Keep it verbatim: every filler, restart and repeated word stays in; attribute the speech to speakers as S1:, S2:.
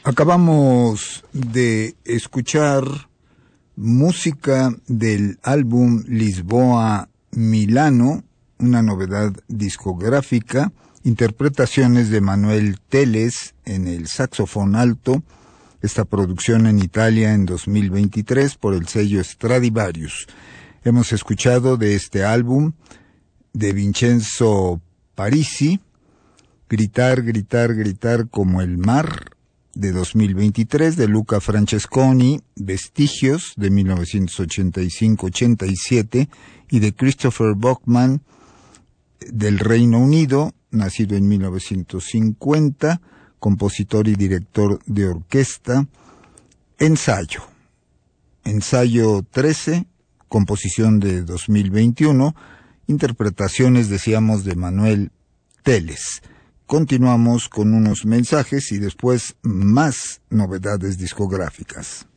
S1: Acabamos de escuchar música del álbum Lisboa Milano, una novedad discográfica, interpretaciones de Manuel Teles en el saxofón alto, esta producción en Italia en dos mil veintitrés por el sello Stradivarius. Hemos escuchado de este álbum de Vincenzo Parisi, Gritar, gritar, gritar como el mar, de dos mil veintitrés, de Luca Francesconi, Vestigios, de mil novecientos ochenta y cinco ochenta y siete, y de Christopher Bachman, del Reino Unido, nacido en mil novecientos cincuenta, compositor y director de orquesta. Ensayo. Ensayo trece, composición de dos mil veintiuno, interpretaciones, decíamos, de Manuel Teles. Continuamos con unos mensajes y después más novedades discográficas.